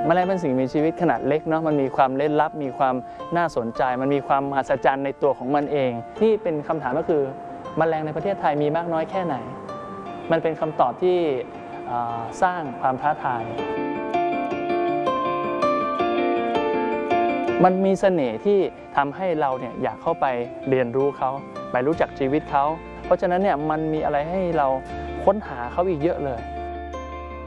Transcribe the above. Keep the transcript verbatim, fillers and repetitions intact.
แมลงเป็นสิ่งมีชีวิตขนาดเล็กเนาะมันมีความเล่นลับมีความน่าสนใจมันมีความมหัศจรรย์ในตัวของมันเองที่เป็นคำถามก็คือแมลงในประเทศไทยมีมากน้อยแค่ไหนมันเป็นคำตอบที่สร้างความท้าทายมันมีเสน่ห์ที่ทำให้เราเนี่ยอยากเข้าไปเรียนรู้เขาไปรู้จักชีวิตเขาเพราะฉะนั้นเนี่ยมันมีอะไรให้เราค้นหาเขาอีกเยอะเลย